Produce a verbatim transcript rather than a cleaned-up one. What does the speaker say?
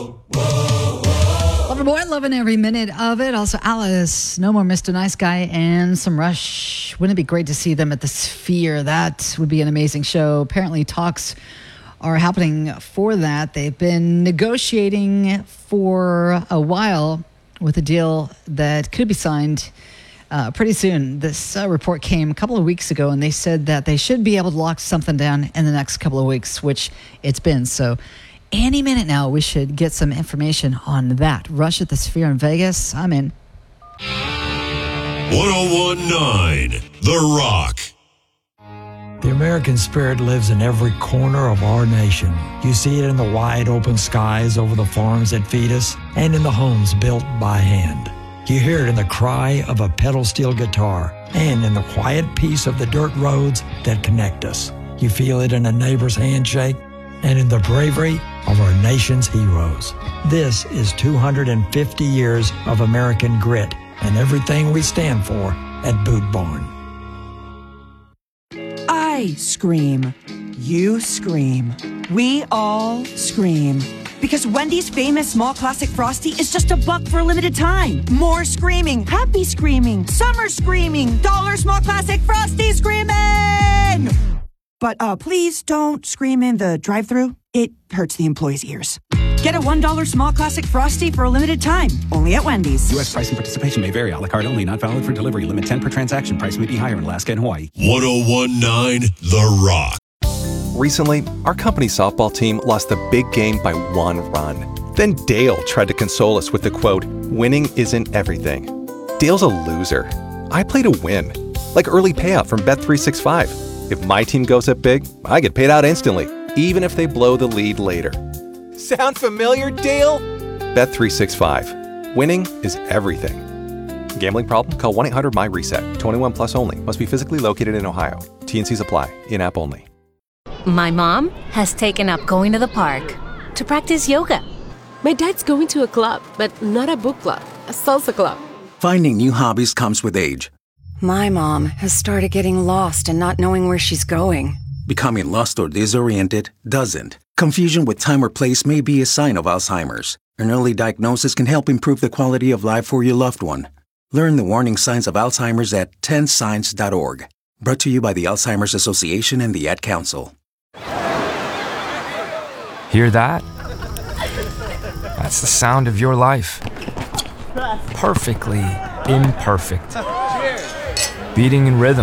Loverboy, loving every minute of it. Also, Alice, No More Mister Nice Guy, and some Rush. Wouldn't it be great to see them at the Sphere? That would be an amazing show. Apparently, talks are happening for that. They've been negotiating for a while with a deal that could be signed uh, pretty soon. This uh, report came a couple of weeks ago, and they said that they should be able to lock something down in the next couple of weeks, which it's been. So any minute now, we should get some information on that. Rush at the Sphere in Vegas. I'm in. one oh one point nine The Rock. The American spirit lives in every corner of our nation. You see it in the wide open skies over the farms that feed us and in the homes built by hand. You hear it in the cry of a pedal steel guitar and in the quiet peace of the dirt roads that connect us. You feel it in a neighbor's handshake and in the bravery of our nation's heroes. This is two hundred fifty years of American grit and everything we stand for at Boot Barn. I scream. You scream. We all scream. Because Wendy's famous small classic Frosty is just a buck for a limited time. More screaming, happy screaming, summer screaming, dollar small classic Frosty screaming! But uh, please don't scream in the drive-thru. It hurts the employees' ears. Get a one dollar small classic Frosty for a limited time. Only at Wendy's. U S price and participation may vary. A la carte only. Not valid for delivery. Limit ten per transaction. Price may be higher in Alaska and Hawaii. one oh one point nine The Rock. Recently, our company softball team lost the big game by one run. Then Dale tried to console us with the quote, "Winning isn't everything." Dale's a loser. I play to win. Like early payout from Bet three sixty-five. If my team goes up big, I get paid out instantly, even if they blow the lead later. Sound familiar, Dale? Bet three sixty-five. Winning is everything. Gambling problem? Call one eight hundred M Y reset. twenty-one plus only. Must be physically located in Ohio. T N Cs apply. In-app only. My mom has taken up going to the park to practice yoga. My dad's going to a club, but not a book club, a salsa club. Finding new hobbies comes with age. My mom has started getting lost and not knowing where she's going. Becoming lost or disoriented doesn't. Confusion with time or place may be a sign of Alzheimer's. An early diagnosis can help improve the quality of life for your loved one. Learn the warning signs of Alzheimer's at ten signs dot org. Brought to you by the Alzheimer's Association and the Ad Council. Hear that? That's the sound of your life. Perfectly imperfect. Beating in rhythm.